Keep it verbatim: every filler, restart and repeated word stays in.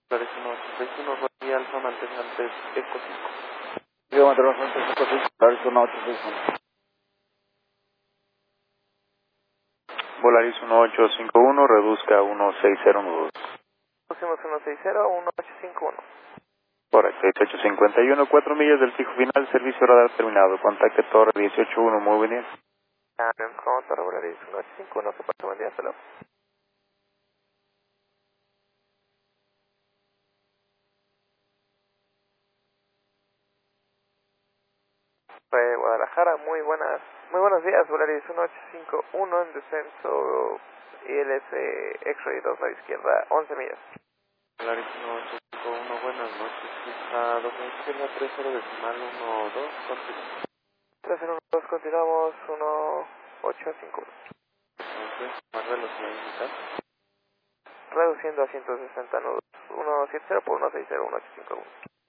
Polaris uno ochenta y uno, Rodríguez Alfa, mantengantes Eco cinco. Yo mantengo antes Eco cinco, Polaris uno ocho seis uno. Volaris uno ocho cinco uno, reduzca a uno seis cero nudos. Pusimos uno seis cero, uno ocho cinco uno. Correcto, dieciocho cincuenta y uno, cuatro millas del fijo final, servicio radar terminado. Contacte Torre dieciocho uno, muy bien. Ah, con Torre Volaris uno ocho cinco uno, que pasó, buen día, hasta luego. Fue Guadalajara, muy buenas, muy buenos días, Volaris uno ocho cinco uno en descenso I L S X-Ray dos a la izquierda, once millas. Polaris uno ocho cinco uno, buenas noches, fija dos a la izquierda, tres cero decimal uno dos, continúa. tres cero uno dos, continuamos, uno ocho cinco uno. Entonces, más velocidad inicial. Reduciendo a ciento sesenta nudos, uno siete cero por uno seis cero, uno ocho cinco uno.